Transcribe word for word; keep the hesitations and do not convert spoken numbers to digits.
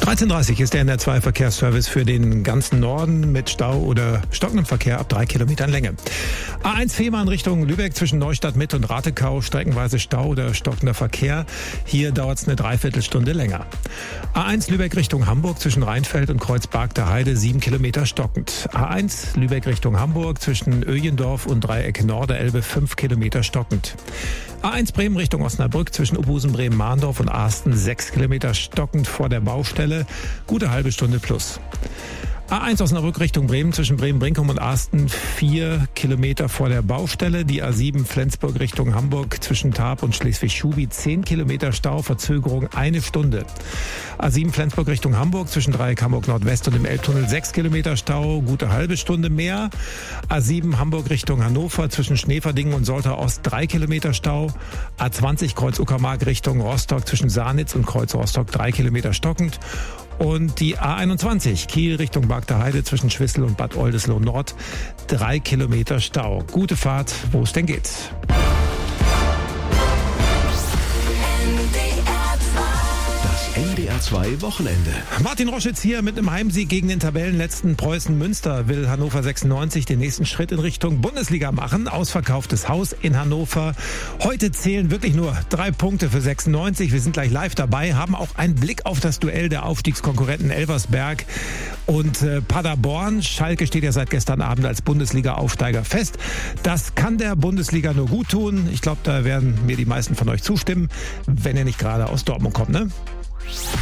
dreizehn Uhr dreißig ist der N R zwei Verkehrsservice für den ganzen Norden mit Stau oder stockendem Verkehr ab drei Kilometern Länge. A eins Fehmarn Richtung Lübeck zwischen Neustadt Mitte und Ratekau, streckenweise Stau oder stockender Verkehr. Hier dauert es eine Dreiviertelstunde länger. A eins Lübeck Richtung Hamburg zwischen Rheinfeld und Kreuzberg der Heide, sieben Kilometer stockend. A eins Lübeck Richtung Hamburg zwischen Öjendorf und Dreieck Norderelbe, fünf Kilometer stockend. A eins Bremen Richtung Osnabrück zwischen Obusen, Bremen, Mahndorf und Asten, sechs Kilometer stockend vor der Baustelle, gute halbe Stunde plus. A eins Osnabrück Richtung Bremen zwischen Bremen-Brinkum und Asten, vier Kilometer vor der Baustelle. Die A sieben Flensburg Richtung Hamburg zwischen Tarp und Schleswig-Schubi, zehn Kilometer Stau, Verzögerung eine Stunde. A sieben Flensburg Richtung Hamburg zwischen Dreieck Hamburg Nordwest und dem Elbtunnel, sechs Kilometer Stau, gute halbe Stunde mehr. A sieben Hamburg Richtung Hannover zwischen Schneverdingen und Soltau Ost, drei Kilometer Stau. A zwanzig Kreuz Uckermark Richtung Rostock zwischen Saarnitz und Kreuz Rostock, drei Kilometer stockend. Und die A einundzwanzig Kiel Richtung Bagder Heide zwischen Schwissel und Bad Oldesloe Nord, drei Kilometer Stau. Gute Fahrt, wo es denn geht. N D R zwei Wochenende. Martin Roschitz hier mit einem Heimsieg gegen den Tabellenletzten Preußen Münster. Will Hannover sechsundneunzig den nächsten Schritt in Richtung Bundesliga machen. Ausverkauftes Haus in Hannover. Heute zählen wirklich nur drei Punkte für sechsundneunzig. Wir sind gleich live dabei, haben auch einen Blick auf das Duell der Aufstiegskonkurrenten Elversberg und äh, Paderborn. Schalke steht ja seit gestern Abend als Bundesliga-Aufsteiger fest. Das kann der Bundesliga nur gut tun. Ich glaube, da werden mir die meisten von euch zustimmen, wenn ihr nicht gerade aus Dortmund kommt, ne?